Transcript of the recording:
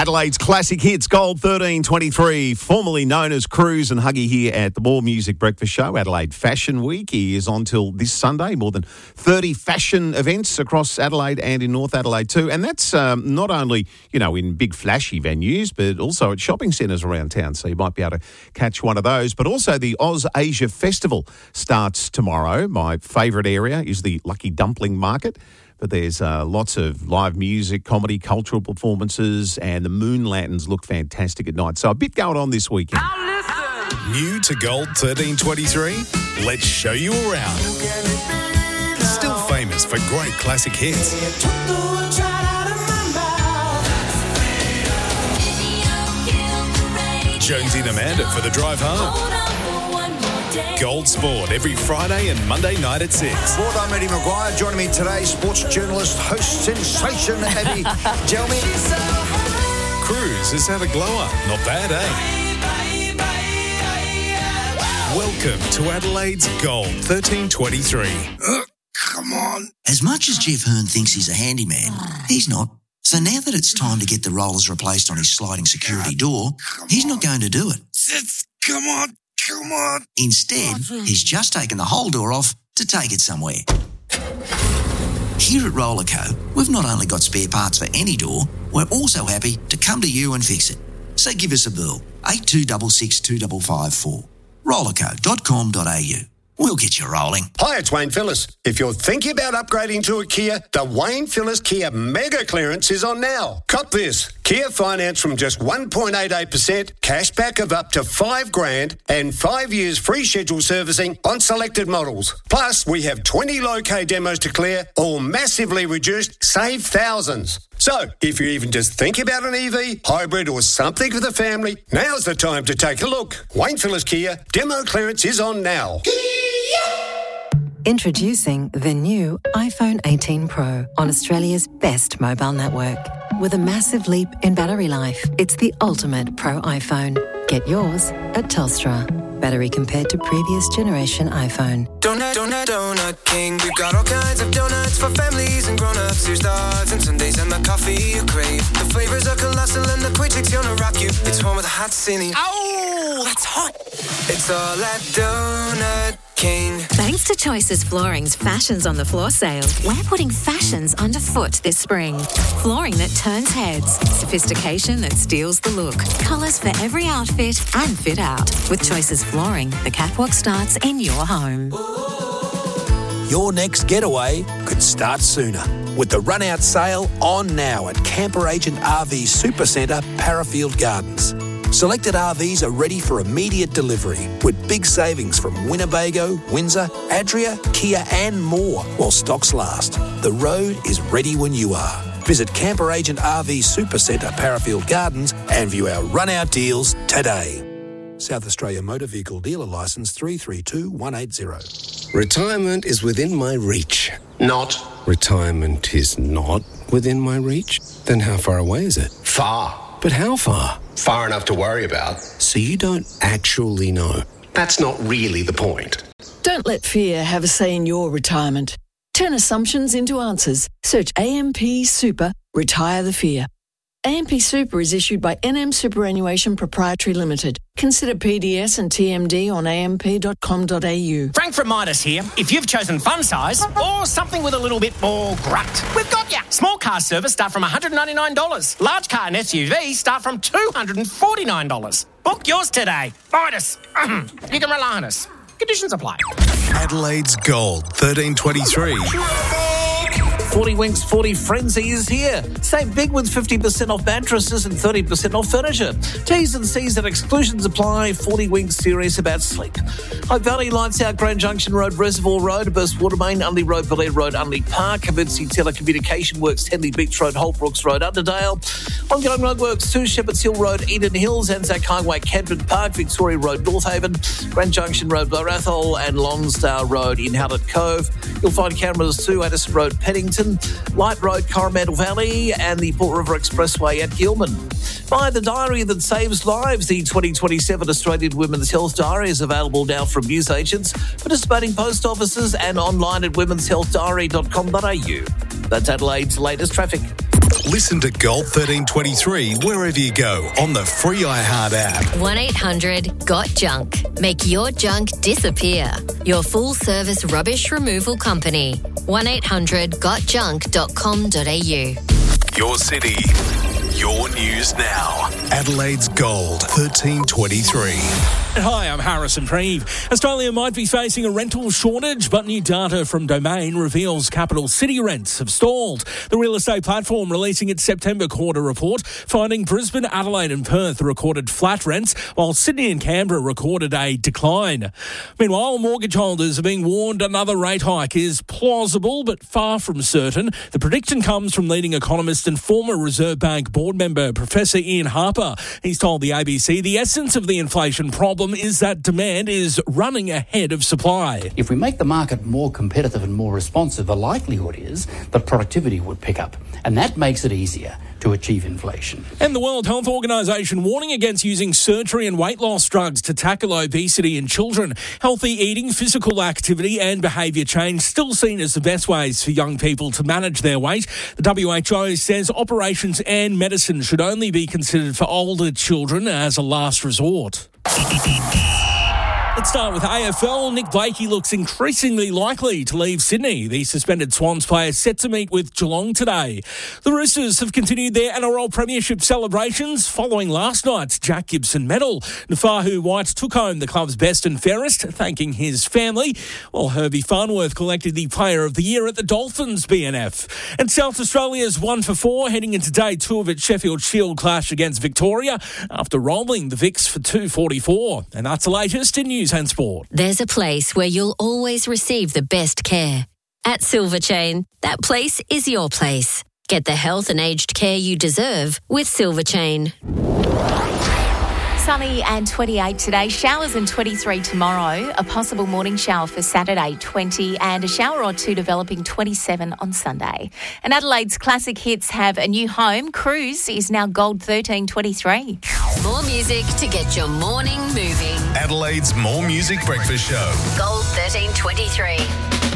Adelaide's classic hits, Gold 1323, formerly known as Cruise and Huggy here at the More Music Breakfast Show. Adelaide Fashion Week is on till this Sunday. More than 30 fashion events across Adelaide and in North Adelaide too. And that's not only, in big flashy venues, but also at shopping centres around town. So you might be able to catch one of those. But also the Oz Asia Festival starts tomorrow. My favourite area is the Lucky Dumpling Market. But there's lots of live music, comedy, cultural performances, and the moon lanterns look fantastic at night. So a bit going on this weekend. New to Gold 1323? Let's show you around. Still famous for great classic hits. Jonesy and Amanda for the drive home. Gold Sport every Friday and Monday night at 6. Sport, I'm Eddie Maguire. Joining me today, sports journalist, host sensation, Abby Gelmy. Cruise has had a glow-up. Not bad, eh? Welcome to Adelaide's Gold 1323. Come on. As much as Jeff Hearn thinks he's a handyman, he's not. So now that it's time to get the rollers replaced on his sliding security door, he's not going to do it. Come on. Instead, he's just taken the whole door off to take it somewhere. Here at Rollerco, we've not only got spare parts for any door, we're also happy to come to you and fix it. So give us a bill, 8266 2554. Rollerco.com.au. We'll get you rolling. Hi, it's Wayne Phillis. If you're thinking about upgrading to a Kia, the Wayne Phillis Kia Mega Clearance is on now. Cop this. Kia finance from just 1.88%, cashback of up to $5,000 and 5 years free scheduled servicing on selected models. Plus, we have 20 low-K demos to clear, all massively reduced, save thousands. So, if you're even just thinking about an EV, hybrid or something for the family, now's the time to take a look. Wayne Phillis Kia, demo clearance is on now. Introducing the new iPhone 18 Pro on Australia's best mobile network. With a massive leap in battery life, it's the ultimate Pro iPhone. Get yours at Telstra. Battery compared to previous generation iPhone. Donut King. We've got all kinds of donuts for families and grown-ups. Here's dogs and Sundays and the coffee you crave. The flavors are colossal and the quick gonna rock you. It's home with a hot cine. Oh, that's hot. It's all at Donut King. Thanks to Choices Flooring's Fashions on the Floor sale, we're putting fashions underfoot this spring. Flooring that turns heads, sophistication that steals the look, colours for every outfit and fit out. With Choices Flooring, the catwalk starts in your home. Your next getaway could start sooner with the run-out sale on now at Camper Agent RV Supercentre, Parafield Gardens. Selected RVs are ready for immediate delivery with big savings from Winnebago, Windsor, Adria, Kia and more while stocks last. The road is ready when you are. Visit Camper Agent RV Supercentre, Parafield Gardens and view our run-out deals today. South Australia Motor Vehicle Dealer Licence 332180. Retirement is within my reach. Not. Retirement is not within my reach? Then how far away is it? Far. But how far? Far enough to worry about. So you don't actually know? That's not really the point. Don't let fear have a say in your retirement. Turn assumptions into answers. Search AMP Super, Retire the Fear. AMP Super is issued by NM Superannuation Proprietary Limited. Consider PDS and TMD on amp.com.au. Frank from Midas here. If you've chosen fun size or something with a little bit more grunt, we've got ya. Small car service start from $199. Large car and SUV start from $249. Book yours today. Midas. You can rely on us. Conditions apply. Adelaide's Gold 1323. 40 Winks 40 Frenzy is here. Save big with 50% off mattresses and 30% off furniture. T's and C's and exclusions apply. 40 Winks, serious about sleep. Hope Valley, Lights Out, Grand Junction Road, Reservoir Road, Burst Watermain, Unley Road, Belair Road, Unley Park, Emergency Telecommunication Works, Henley Beach Road, Holbrooks Road, Underdale, Ongoing Roadworks 2, Shepherds Hill Road, Eden Hills, Anzac Highway, Cadman Park, Victoria Road, North Haven, Grand Junction Road, Blarathol and Longsdale Road in Hallett Cove. You'll find cameras too, Addison Road, Paddington, Light Road, Coromandel Valley and the Port River Expressway at Gilman. Buy the diary that saves lives. The 2027 Australian Women's Health Diary is available now from newsagents, participating post offices and online at womenshealthdiary.com.au. That's Adelaide's latest traffic. Listen to Gold 1323 wherever you go on the free iHeart app. 1-800-GOT-JUNK. Make your junk disappear. Your full-service rubbish removal company. 1-800-GOTJUNK.com.au. Your city, your news now. Adelaide's Gold 1323. Hi, I'm Harrison Preeve. Australia might be facing a rental shortage, but new data from Domain reveals capital city rents have stalled. The real estate platform releasing its September quarter report, finding Brisbane, Adelaide and Perth recorded flat rents, while Sydney and Canberra recorded a decline. Meanwhile, mortgage holders are being warned another rate hike is plausible, but far from certain. The prediction comes from leading economist and former Reserve Bank board member, Professor Ian Harper. He's told the ABC the essence of the inflation problem is that demand is running ahead of supply. If we make the market more competitive and more responsive, the likelihood is that productivity would pick up, and that makes it easier to achieve inflation. And the World Health Organization warning against using surgery and weight loss drugs to tackle obesity in children. Healthy eating, physical activity and behaviour change still seen as the best ways for young people to manage their weight. The WHO says operations and medicine should only be considered for older children as a last resort. Let's start with AFL. Nick Blakey looks increasingly likely to leave Sydney. The suspended Swans player set to meet with Geelong today. The Roosters have continued their NRL Premiership celebrations following last night's Jack Gibson medal. Nafahu White took home the club's best and fairest, thanking his family, while Herbie Farnworth collected the Player of the Year at the Dolphins BNF. And South Australia's 1-for-4 heading into day 2 of its Sheffield Shield clash against Victoria after rolling the Vicks for 244. And that's the latest in news and sport. There's a place where you'll always receive the best care. At Silver Chain, that place is your place. Get the health and aged care you deserve with Silver Chain. Sunny and 28 today, showers and 23 tomorrow, a possible morning shower for Saturday 20 and a shower or two developing 27 on Sunday. And Adelaide's classic hits have a new home. Cruise is now Gold 1323. More music to get your morning moving. Adelaide's More Music Breakfast Show. Gold 1323.